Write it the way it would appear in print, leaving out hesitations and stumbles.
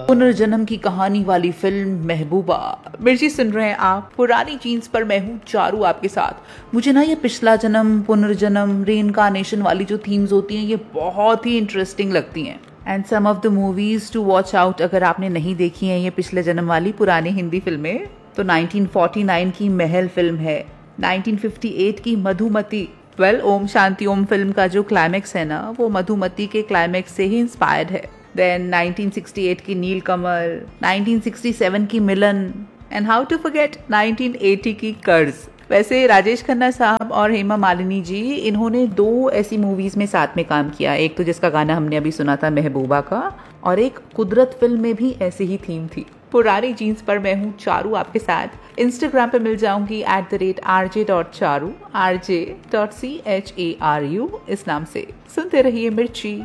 पुनर्जन्म की कहानी वाली फिल्म महबूबा। मिर्ची सुन रहे हैं आप पुरानी जीन्स पर, मैं हूँ चारू आपके साथ। मुझे ना ये पिछला जन्म, पुनर्जन्म, रीइंकार्नेशन वाली जो थीम्स होती हैं ये बहुत ही इंटरेस्टिंग लगती हैं। And some of the movies to watch out, अगर आपने नहीं देखी हैं ये पिछले जन्म वाली पुरानी हिंदी फिल्में, तो 1949 की महल फिल्म है, 1958 की मधुमती। ओम शांति ओम फिल्म का जो क्लाइमेक्स है ना, वो मधुमती के क्लाइमेक्स से ही इंस्पायर्ड है। देन 1968 की नीलकमल, 1967 की मिलन, एंड हाउ टू फॉरगेट 1980 की कर्ज। वैसे राजेश खन्ना साहब और हेमा मालिनी जी, इन्होंने 2 ऐसी मूवीज में साथ में काम किया। एक तो जिसका गाना हमने अभी सुना था महबूबा का, और एक कुदरत फिल्म में भी ऐसी ही थीम थी। पुरानी जीन्स पर मैं हूँ चारू आपके साथ। इंस्टाग्राम पे मिल जाऊंगी @rj.charu, rj.charu इस नाम से। सुनते रहिए मिर्ची।